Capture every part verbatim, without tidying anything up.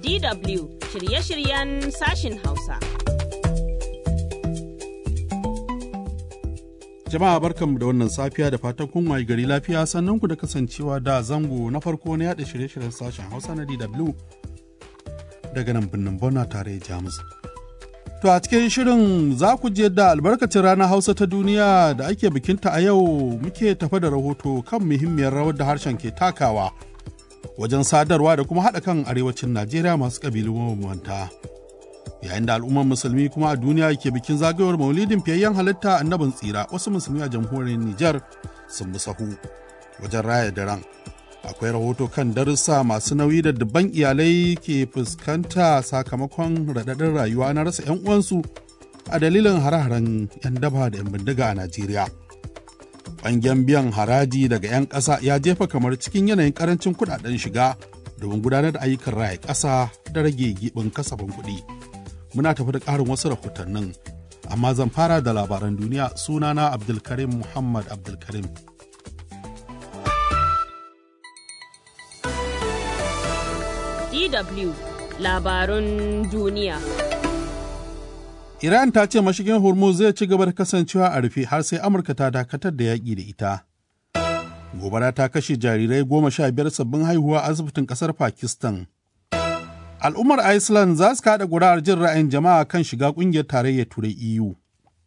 D W shirye-shiryen sashin Hausa. Jama'a barkanmu da wannan safiya da fatan kun wayi gari lafiya sannan ku da kasancewa da zango na farko na yada shirye-shiryen sashen Hausa na D W daga nan birnin Bona tare Jamus. To a cikin shirin za ku je da albarkacin ranar Hausa ta duniya da ake bikinta a yau muke tafa da rahoto kan muhimmiyar rawar da harshen ke takawa wajen sadarwa da kuma haɗa kan arewacin Najeriya masu ƙabilu mabambanta. Yayin da al'ummar musulmi kuma a duniya ke bikin zagayowar maulidin fiyayyen halitta annabin tsira, wasu musulmi a jamhuriyar Nijar sun bi sahu wajen raya daren. Akwai rahoto kan darussa masu nauyi da dubban iyalai ke fuskanta sakamakon raɗaɗin rayuwa na rasa 'yan uwansu a dalilin hare-haren 'yan daba da 'yan bindiga a Najeriya. Ƙwangen biyan haraji daga 'yan ƙasa ya jefa kamar cikin yanayin ƙarancin kuɗaɗen shiga domin gudanar da ayyukan raya ƙasa da rage giɓin kasafin kuɗi. Muna tafi da ƙarin wasu rahotannin, amma zan fara da labaran duniya. Sunana Abdulkarim Muhammad Abdulkarim. D W labarun duniya. Iran ta ce mashigin Hormuz zai ci gaba da kasancewa a rufe har sai Amurka ta dakatar da yaƙi da ita. Gobara ta kashe jarirai goma sha biyar sabbin haihuwa a asibitin ƙasar Pakistan. Al'ummar Iceland za su kaɗa ƙuri'ar jin ra'ayin jama'a kan shiga ƙungiyar tarayyar Turai E U.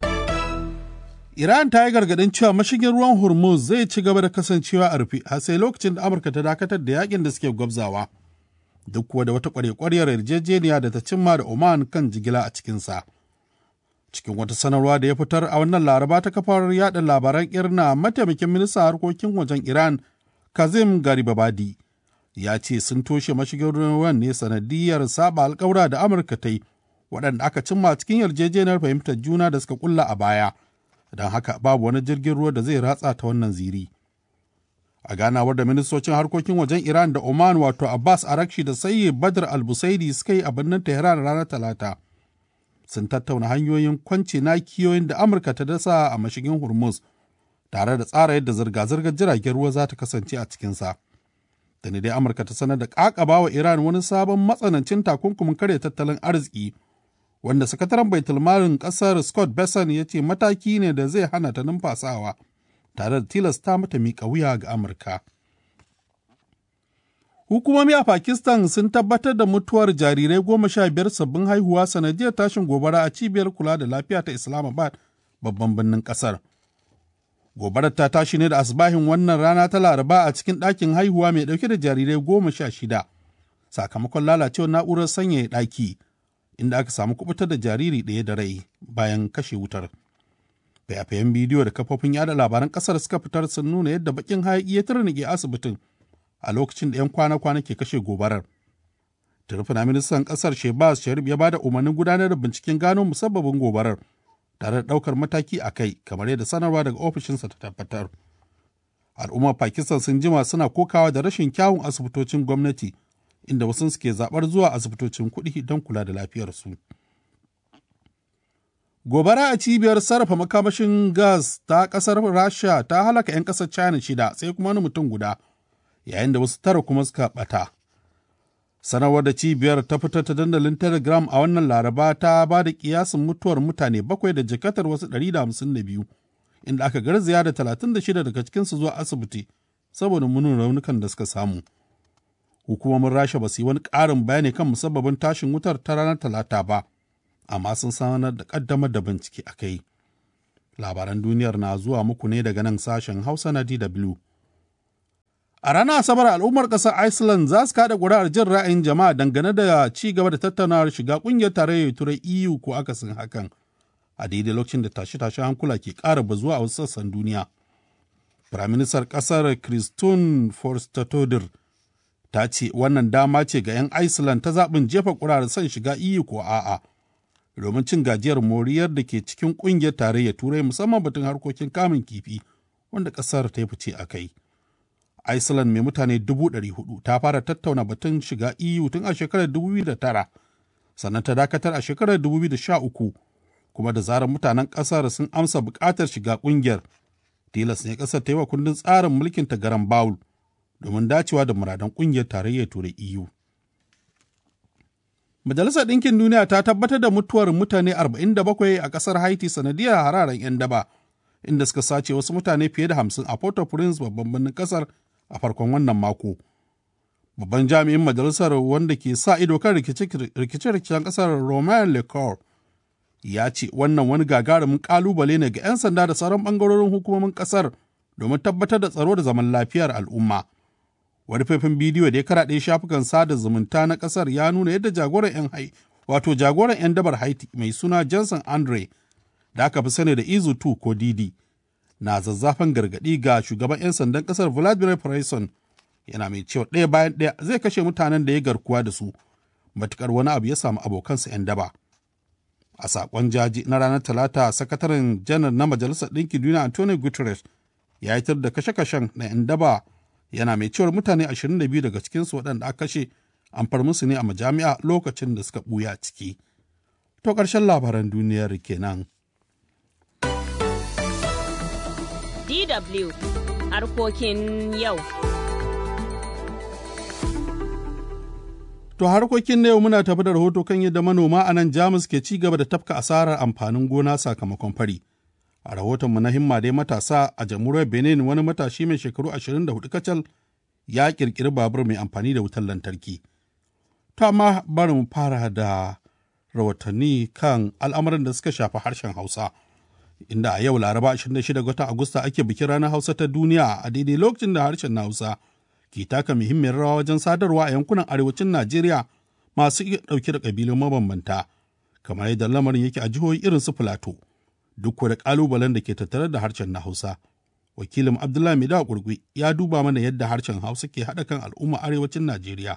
Iran ta yi gargaɗin cewa mashigin ruwan Hormuz zai ci gaba da kasancewa a rufe har sai lokacin da Amurka ta dakatar da yaƙin da suke gwabzawa. Duk kuwa da wata ƙwarya-ƙwaryar yarjejeniya da ta cimma da Oman kan jigila a cikinsa. Cikin wata sanarwa da ya fitar a wannan laraba ta kafar yaɗa labaran Irna, mataimakin ministan harkokin wajen Iran Kazim Garibabadi ya ce sun toshe mashigin ruwan ne sanadiyar saba alƙawura da Amurka ta yi waɗanda aka cimma cikin yarjejeniyar fahimtar juna da suka kulla a baya, don haka babu wani jirgin ruwa da zai ratsa ta wannan ziri. A ganawar da ministocin harkokin wajen Iran da Oman wato Abbas Arakshi da Sayyid Badr al-Busaidi suka yi a birnin Tehran ranar Talata, sun tattauna hanyoyin kwance nakiyoyin da Amurka ta dasa a mashigin Hormuz tare da tsara yadda zirga-zirgar jiragen ruwa za ta kasance a cikinsa. Da ne dai Amurka ta sanar da ƙaƙaba wa Iran wani sabon matsanancin takunkumin karya tattalin arziki, wanda sakataren baitulmalin ƙasar Scott Bessent ya ce mataki ne da zai hana ta numfasawa tare da tilasta mata miƙa wuya ga Amurka. Hukumomi a Pakistan sun tabbatar da mutuwar jarirai goma sha biyar sabbin haihuwa sanadiyar tashin gobara a cibiyar kula da lafiya ta Islamabad, babban birnin ƙasar. Gobarar ta tashi ne da asbahin wannan rana ta Laraba a cikin ɗakin haihuwa mai ɗauke da jarirai goma sha shida, sakamakon lalacewar na'urar sanyaya ɗaki, inda aka samu kubutar da jariri ɗaya da rai bayan kashe wutar. Fayafayen bidiyo da kafofin yada labaran ƙasar suka fitar sun nuna yadda bakin hayaƙi ya turnike asibitin a lokacin da 'yan kwana-kwana ke kashe gobarar. Turfina ministan ƙasar Shehbaz Sharif ya ba da umarnin gudanar da binciken gano musabbabin gobarar tare da ɗaukar mataki a kai, kamar yadda sanarwa daga ofishinsa ta tabbatar. Al'ummar Pakistan sun jima suna kokawa da rashin kyawun asibitocin gwamnati, inda wasu suke zaɓar zuwa asibitocin kuɗi don kula da lafiyarsu. Gobara a cibiyar sarrafa makamashin gas ta ƙasar Rasha ta halaka 'yan ƙasar China shida, sai kuma wani mutum guda, yayin da wasu tara kuma suka ɓata. Sanarwar da cibiyar ta fitar ta dandalin Telegram a wannan Laraba ta ba da kiyasin mutuwar mutane bakwai da jikatar wasu ɗari da hamsin da biyu, inda aka garzaya da talatin da shida daga cikinsu zuwa asibiti saboda munin raunukan da suka samu. Hukumomin Rasha ba su yi wani ƙarin bayani kan musabbabin tashin wutar ta ranar Talata ba, amma sun sanar da ƙaddamar da bincike a kai. Labaran duniyar na zuwa muku ne daga nan sashen Hausa na D W. A ranar Asabar, al'ummar ƙasar Iceland za su kaɗa ƙuri'ar jin ra'ayin jama'a dangane da ci gaba da tattaunawar shiga ƙungiyar tarayyar Turai E U ko akasin hakan, a daidai lokacin da tashe-tashen hankula ke ƙara bazuwa a wasu sassan duniya. Firaministar ƙasar Kristún Frostadóttir ta ce wannan dama ce ga 'yan Iceland ta zaɓin jefa ƙuri'ar son shiga E U ko a'a, domin cin gajiyar moriyar da ke cikin ƙungiyar tarayyar Turai, musamman batun harkokin kamun kifi wanda ƙasar ta yi fice a kai. Iceland mai mutane dubu ɗari hudu ta fara tattauna batun shiga E U tun a shekarar dubu biyu da tara, sannan ta dakatar a shekarar dubu biyu da sha uku, kuma da zarar mutanen ƙasar sun amsa buƙatar shiga ƙungiyar, tilas ne ƙasar ta yi wa kundin tsarin mulkin ta garan bawul domin dacewa da muradan ƙungiyar tarayyar Turai E U. Majalisar Ɗinkin Duniya ta tabbatar da mutuwar mutane arba'in da bakwai a ƙasar Haiti sanadiyar hararen 'yan daba, inda suka sace wasu mutane fiye da hamsin a Port-au-Prince babban birnin ƙasar a farkon wannan mako. Babban jami'in majalisar wanda ke sa ido kan rikice-rikicen ƙasar Romain Lecour ya ce wannan wani gagarumin ƙalubale ne ga 'yan sanda da sauran ɓangarorin hukumomin ƙasar domin tabbatar da tsaro da zaman lafiyar al'umma. Wani faifin bidiyo da ya karaɗe shafukan sada zumunta na ƙasar ya nuna yadda jagoran 'yan hai wato jagoran 'yan dabar Haiti mai suna Johnson Andre da aka fi sani da Izu tu ko Didi na zazzafan gargaɗi ga shugaban 'yan sandan ƙasar Vladimir Preson, yana mai cewa ɗaya bayan ɗaya zai kashe mutanen da ya garkuwa da su matuƙar wani abu ya samu abokansa 'yan daba. A saƙon jaji na ranar Talata, sakataren janar na Majalisar Ɗinkin Duniya Antonio Guterres ya yitar da kashe-kashen na 'yan daba, yana mai cewar mutane ashirin da biyu daga cikinsu waɗanda aka kashe an far musu ne a majami'a lokacin da suka ɓuya ciki. To ƙarshen labaran duniyar kenan. D W harkokin yau. To harkokin na yau muna tafi da rahoto kan yadda manoma a nan Jamus ke ci gaba da tafka asarar amfanin gona sakamakon fari. A rahotonmu na himma dai matasa a jamhuriyar Benin, wani matashi mai shekaru ashirin da hudu kacal ya ƙirƙiri babur mai amfani da wutar lantarki. To amma bari mu fara da rahotanni kan al'amuran da suka shafi harshen Hausa. Inda a yau Laraba ashirin da shida ga watan Agusta ake bikin ranar Hausa ta duniya, a daidai lokacin da harshen na Hausa ke taka muhimmiyar rawa wajen sadarwa a yankunan arewacin Najeriya masu ɗauke da ƙabilun mabambanta, kamar yadda lamarin yake a jihohi irin su Filato, duk da ƙalubalen da ke tattare da harshen na Hausa. Wakilin Abdullahi Mida Kurgui ya duba mana yadda harshen Hausa ke haɗa kan al'umma arewacin Najeriya.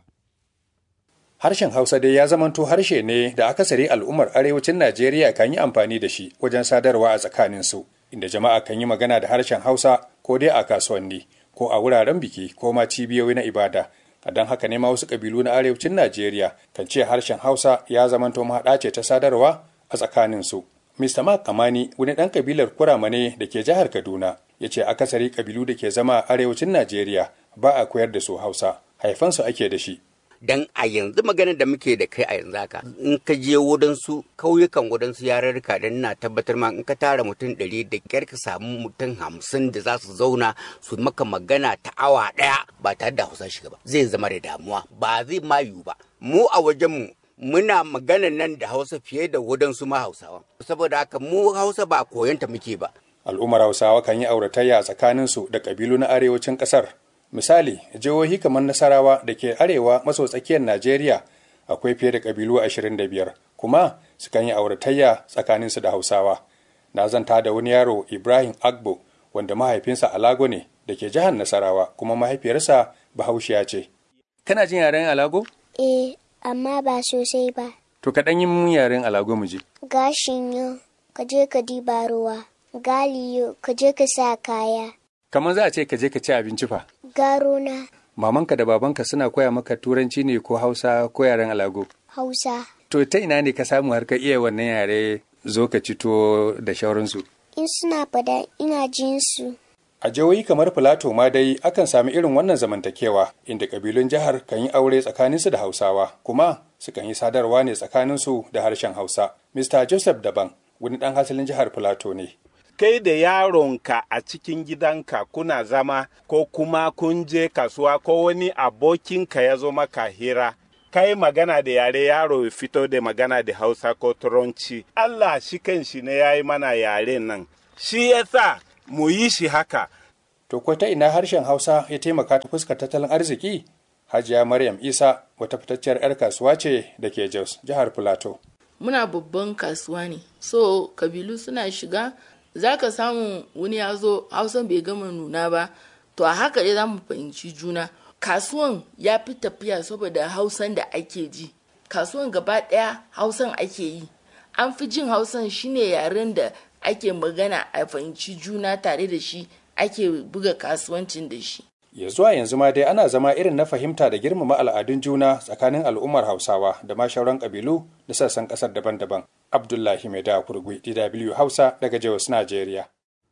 Harshen Hausa dai ya zamanto harshe ne da akasari al'ummar arewacin Najeriya kan yi amfani da shi wajen sadarwa a tsakaninsu, inda jama'a kan yi magana da harshen Hausa ko dai a kasuwanni, ko a wuraren biki, ko ma cibiyoyi na ibada. A don haka ne ma wasu ƙabilu na arewacin Najeriya kan ce harshen Hausa ya zamanto mahaɗa ce ta sadarwa a tsakaninsu. Mister Mark Kamani, wani ɗan ƙabilar Kurama ne da ke jihar Kaduna, ya ce akasari ƙabilu da ke zama a arewacin Najeriya ba a koyar da su Hausa, haifansu ake da shi. Dan a yanzu maganar da muke da kai a yanzu haka, in ka je wadansu kauyukan wadansu yarurruka, dan na tabbatar ma in ka tara mutum ɗari da kyar ka samu mutum hamsin da za su zauna su maka magana ta awa ɗaya ba tare da Hausa shiga ba, zai zama da damuwa, ba zai ma yiwu ba. Mu a wajenmu muna magana nan da Hausa fiye da wadansu ma Hausawa, saboda haka mu Hausa ba koyanta muke ba. Al'ummar Hausawa kan yi auratayya tsakaninsu da ƙabilu na arewacin ƙasar. Misali, jihohi kamar Nasarawa da ke arewa maso tsakiyar Najeriya akwai fiye da ƙabilu ashirin da biyar, kuma sukan yi auratayya tsakaninsu da Hausawa. Na zanta da wani yaro, Ibrahim Agbo, wanda mahaifinsa Alago ne da ke jihar Nasarawa, kuma mahaifiyarsa Bahaushiya ce. Kana jin yaren Alago? Eh, amma ba sosai ba. To ka ɗan yi mun yaren Alago mu ji. Gashin yo, ka je ka diba ruwa. Galiyo, ka je ka sa kaya. Kamar za a ce ka je ka ci abinci fa. Garo na. Mamanka da babanka suna koya maka turanci ne ko Hausa ko yaren Alago? Hausa. To ta ina ne ka samu har ka iya wannan yare zo ka ci to da shauransu? In suna fada ina jin su. A jihohi kamar Filato ma dai akan sami irin wannan zamantakewa, inda kabilun jihar kan yi aure tsakaninsu da Hausawa, kuma sukan yi sadarwa ne tsakaninsu da harshen Hausa. Mister Joseph Daban, wani ɗan asalin jihar Filato ne. Kai da yaronka a cikin gidanka kuna zama, ko kuma kun je kasuwa, ko wani abokinka ya zo maka hira, kai magana da yare, yaro ya fito da magana da Hausa ko Turanci. Allah shi kanshi ne ya yi mana yare nan, shi yasa mu yi shi haka. To ko ta ina harshen Hausa ya taimaka ta fuskar tattalin arziki? Hajiya Maryam Isa wata fitacciyar 'yar kasuwa ce da ke Jos, jihar Filato. Muna babban kasuwa ne, so kabilu suna shiga. Za ka samu wani ya zo Hausan bai gama nuna ba, to a haka dai za mu fahimci juna. Kasuwan ya fi tafiya saboda Hausan da ake ji. Kasuwan gaba ɗaya Hausan ake yi. An fi jin Hausan shine yaren da ake magana a fahimci juna tare da shi, ake buga kasuwancin da shi. Ya zuwa yanzu ma dai ana zama irin na fahimta da girmama al'adun juna tsakanin al'ummar Hausawa da ma shauran ƙabilu da sassan ƙasar daban-daban. Abdullahi Maida Kurgui, D W Hausa daga Jos, Najeriya.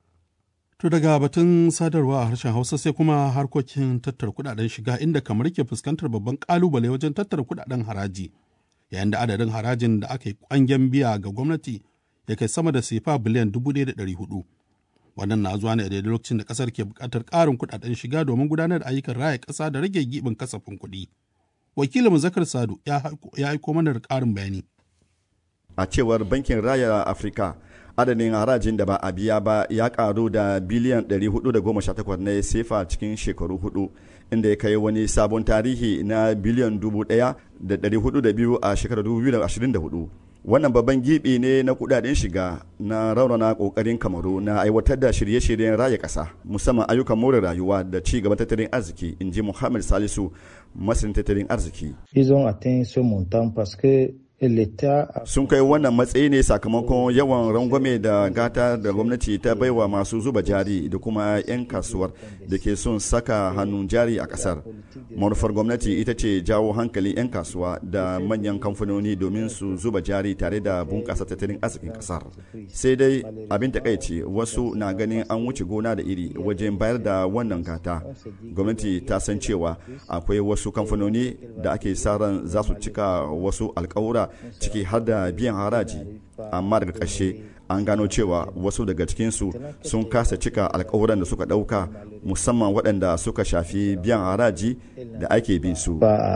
To daga batun sadarwa a harshen Hausa sai kuma harkokin tattara kudaden shiga, inda kamar ke fuskantar babban kalubale wajen tattara kudaden haraji, yayin da adadin harajin da aka yi kwangen biya ga gwamnati ya kai sama da sefa biliyan dubu ɗaya da ɗari hudu. Wannan na zuwa ne a daidai lokacin da ƙasar ke buƙatar ƙarin kuɗaɗen shiga domin gudanar da ayyukan raya ƙasa da rage giɓin kasafin kuɗi. Wakilin Zakar Sadu ya aiko mana da ƙarin bayani. A cewar Bankin Raya Afirka, adadin harajin da ba a biya ba ya karu da biliyan ɗari hudu da goma sha takwas na sefa cikin shekaru hudu, inda ya kai wani sabon tarihi na biliyan dubu ɗaya da ɗari hudu da biyu a shekarar dubu biyu da ashirin da hudu. Wannan babban gibi ne na kudaden shiga na raunana kokarin Kamaru na aiwatar da shirye-shiryen raya ƙasa, musamman ayyukan more rayuwa da ci gaban tattalin arziki, in ji Muhammad Salisu, masanin tattalin arziki. Sun kai wannan matsayi ne sakamakon yawan rangwame da gata da gwamnati ta baiwa masu zuba jari da kuma 'yan kasuwar da ke son saka hannun jari a kasar. Manufar gwamnati ita ce jawo hankalin 'yan kasuwa da manyan kamfanoni domin su zuba jari tare da bunƙasa tattalin arzikin kasar. Sai dai abin takaici, wasu na ganin an wuce gona da iri wajen bayar da wannan gata. Gwamnati ta san cewa akwai wasu kamfanoni da ake sa ran za su cika wasu alƙawura ciki har da biyan haraji, amma daga ƙarshe an gano cewa wasu daga cikinsu sun kasa cika alkawuran da suka ɗauka, musamman waɗanda suka shafi biyan haraji da ake bin su.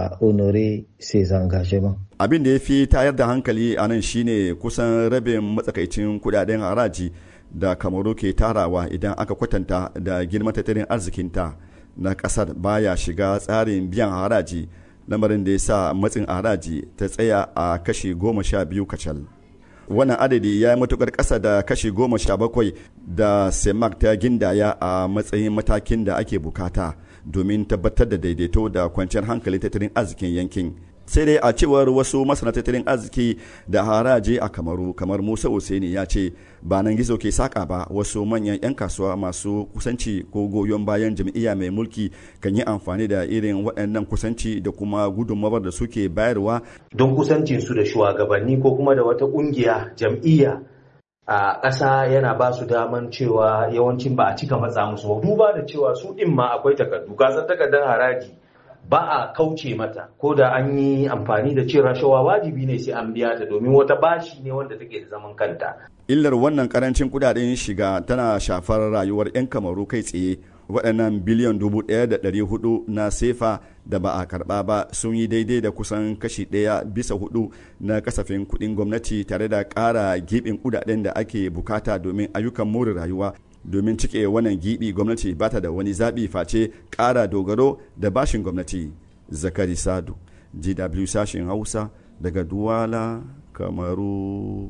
Abin da ya fi tayar da hankali a nan shine kusan rabin matsakaicin kudaden haraji da Kamaru ke tarawa idan aka kwatanta da girman tattalin arzikinta na ƙasar baya shiga tsarin biyan haraji, lamarin da ya sa matsin haraji ta tsaya a kashi goma sha biyu kacal. Wannan adadi ya yi matukar ƙasa da kashi goma sha bakwai da semak ta gindaya a matsayin matakin da ake bukata domin tabbatar da daidaito da kwanciyar hankali tattalin arzikin yankin. Sai dai a cewar wasu masana tattalin arziki da haraji a Kamaru, kamar Musa Hussaini, ya ce ba nan gizo ke saka ba, wasu manyan 'yan kasuwa masu kusanci ko goyon bayan jam'iyya mai mulki kan yi amfani da irin waɗannan kusanci da kuma gudunmawar da suke bayarwa don kusancin su da shugabanni ko kuma da wata ƙungiya jam'iyya a ƙasa, yana ba su daman cewa yawancin ba a cika matsa musu ba, duba da cewa su ɗin ma akwai takardu, kasar takardar haraji ba a kauce mata, ko da an yi amfani da cin rashawa wajibi ne sai an biya ta domin wata bashi ne wanda take da zaman kanta. Illar wannan karancin kudaden shiga tana shafar rayuwar 'yan Kamaru kai tsaye. Waɗannan biliyan dubu ɗaya da ɗari hudu na sefa da ba a karɓa ba sun yi daidai da kusan kashi ɗaya bisa hudu na kasafin kuɗin gwamnati, tare da ƙara gibin kudaden da ake bukata domin ayyukan more rayuwa. Domin cike wannan gibi, gwamnati ba ta da wani zaɓi face ƙara dogaro da bashin gwamnati. Zakari Sadu, D W sashen Hausa daga Duwala, Kamaru.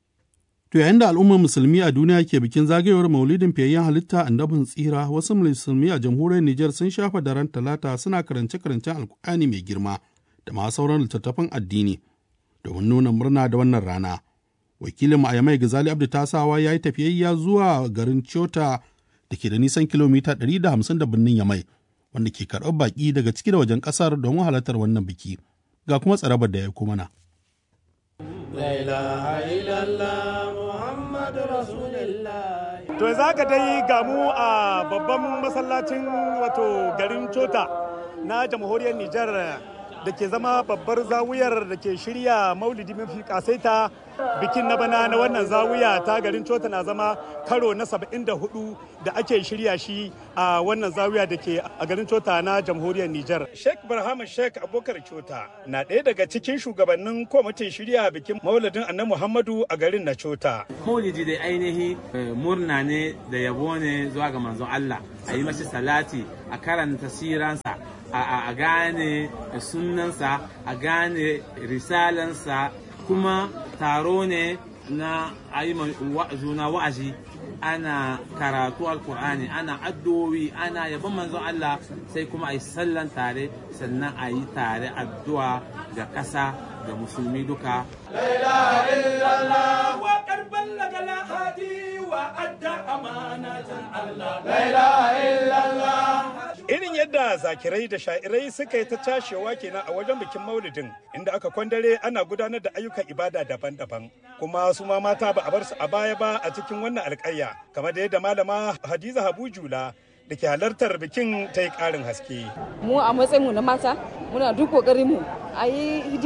To yayin da al'ummar musulmi a duniya ke bikin zagayowar maulidin fiyayyen halitta annabin tsira, wasu musulmi a jamhuriyar Nijar sun shafa daren talata suna karance-karancen alkur'ani mai girma da ma sauran littattafan addini domin nuna murna da wannan rana. Wakilin mu a Yamai Gazali Abdu Tasawa ya yi tafiyayya zuwa garin Chota da ke da nisan kilomita ɗari da hamsin da birnin Yamai, wanda ke karɓar baƙi daga ciki da wajen ƙasar domin halartar wannan biki. Ga kuma tsarabar da ya yi mana. To za ka dai gamu a babban masallacin wato garin Chota na jamhuriyar Nijar da ke zama babbar zawuyar da ke shirya maulidi mafi kasaita. Bikin na bana na wannan zawiya ta garin Chota na zama karo na saba'in da hudu da ake shirya shi a wannan zawiya da ke a garin Chota na jamhuriyar Nijar. Sheikh Barhama Sheikh Abubakar Chota na ɗaya daga cikin shugabannin kwamitin shirya bikin maulidin Annabi Muhammadu a garin na Chota. Maulidi da ainihi murna ne da yabo ne zuwa ga manzon Allah, a yi masa salati, a karanta siransa, a gane sunansa, a gane risalansa, kuma taro ne na ayi juna wa'azi, ana karatu alkur'ani, ana addu'o'i, ana yabon manzon Allah, sai kuma ayi sallan tare, sannan ayi tare addu'a ga ƙasa da musulmi duka. La ilaha illallah wa qarban lagal hadi wa adda amanatan Allah. La ilaha illallah. Irin yadda zakirai da sha'irai suka yi ta tashewa kenan a wajen bikin maulidin, inda aka kwandare ana gudanar da ayyukan ibada daban-daban, kuma su ma mata ba a bar su a baya ba a cikin wannan alƙayya, kamar da yadda malama Hadiza Habu Jula da ke halartar bikin ta yi ƙarin haske. Mu a matsayinmu na mata muna duk ƙoƙarinmu a yi hidima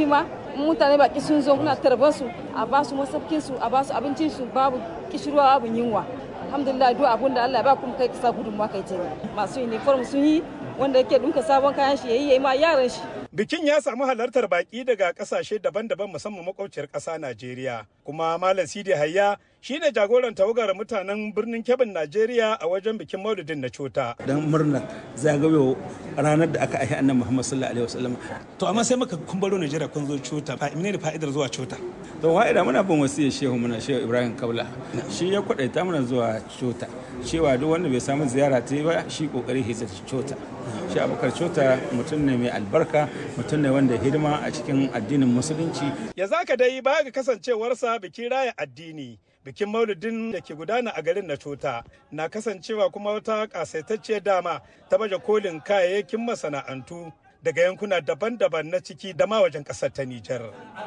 mutane baki sun zo muna tarbar su a ba su masaukin su a ba su abincin su babu kishirwa babu yunwa alhamdulillah duk abun da Allah ya ba kuma kai kasa gudunmuwa kai ce masu uniform sun yi wanda yake dunka sabon kayan shi yayi yayi ma yaran shi. Bikin ya samu halartar baki daga kasashe daban-daban musamman makwabciyar ƙasa Najeriya. Kuma Malam Sidi Hayya shine jagoran tawagar mutanen birnin Kebbin Najeriya a wajen bikin Maulidin na Cota. Dan murnar zagayo ranar da aka aihi Annabi Muhammad sallallahu alaihi wasallam. To amma sai muka kun baro Najeriya kun zo Cota. Fa menene fa'idar zuwa Cota? To fa'ida muna bin wasiyar Shehu muna Shehu Ibrahim Kaula. Shi ya kwadaita muna zuwa Cota. Cewa duk wanda bai samu ziyara ta yi ba shi kokari hisa Cota. Shi Abubakar Cota mutum ne mai albarka, mutum ne wanda hidima a cikin addinin musulunci. Ya zaka dai ba ga kasancewarsa bikin raya addini. Bikin maulidin da ke gudana a garin na Cota na kasancewa kuma wata kasaitacciyar dama ta baje kolin kayayyakin masana'antu daga yankuna daban-daban na ciki da ma wajen ƙasar ta Nijar.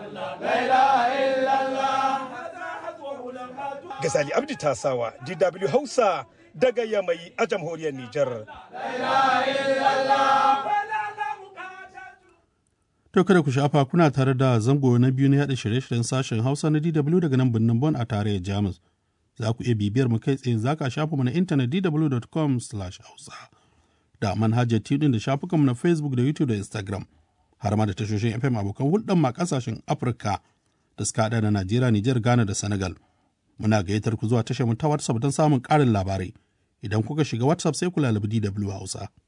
Gazali Abdi Tasawa, D W Hausa daga Yamai a jamhuriyar Nijar. To kada ku shafa kuna tare da zango na biyu na yaɗa shirye-shiryen sashen Hausa na D W daga nan birnin Bon a tarayyar Jamus. Za ku iya bibiyar mu kai tsaye zaka shafa mu na intanet d w dot com slash hausa da manhajar tudin da shafukan mu na Facebook da YouTube da Instagram har ma da tashoshin F M abokan hulɗar ma kasashen Afirka da suka haɗa da Najeriya, Nijar, Ghana da Senegal. Muna gayyatar ku zuwa tashar mu ta WhatsApp don samun ƙarin labarai. Idan kuka shiga WhatsApp sai ku lalabi D W Hausa.